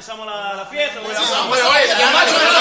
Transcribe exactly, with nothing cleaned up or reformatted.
empezamos la, la fiesta. Sí, bueno, oye, la macho no